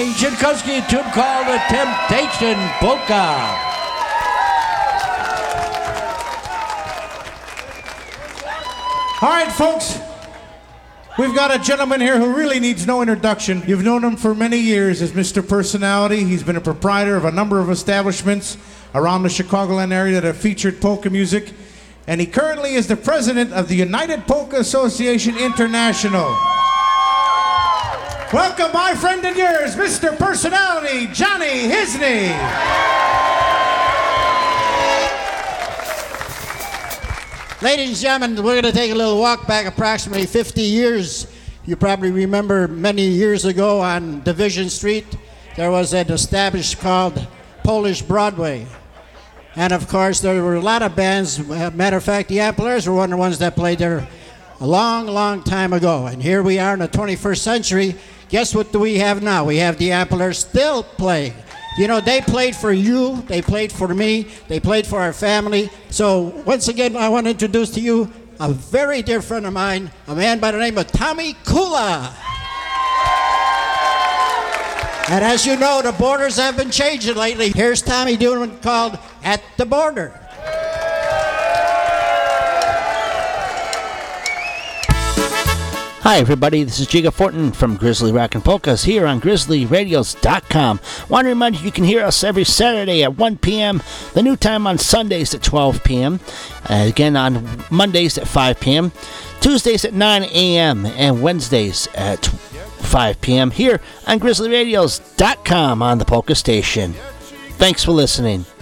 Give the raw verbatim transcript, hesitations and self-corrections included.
Wayne Jankowski, a tune called the Temptation Polka. All right, folks, we've got a gentleman here who really needs no introduction. You've known him for many years as Mister Personality. He's been a proprietor of a number of establishments around the Chicagoland area that have featured polka music, and he currently is the president of the United Polka Association International. Welcome, my friend and yours, Mister Personality, Johnny Hisney. Ladies and gentlemen, we're going to take a little walk back approximately fifty years. You probably remember many years ago on Division Street, there was an established called Polish Broadway. And of course, there were a lot of bands. Matter of fact, the Ampliers were one of the ones that played there a long, long time ago. And here we are in the twenty-first century. Guess what do we have now? We have the Ampliers still playing. You know, they played for you, they played for me, they played for our family. So once again, I want to introduce to you a very dear friend of mine, a man by the name of Tommy Kula. And as you know, the borders have been changing lately. Here's Tommy doing what's called At the Border. Hi everybody, this is Jiga Fortin from Grizzly Rockin' Polkas here on Grizzly Radios dot com. Want to remind you you can hear us every Saturday at one p.m., the new time on Sundays at twelve p.m., uh, again on Mondays at five p.m., Tuesdays at nine a.m., and Wednesdays at five p.m. here on Grizzly Radios dot com on the Polka Station. Thanks for listening.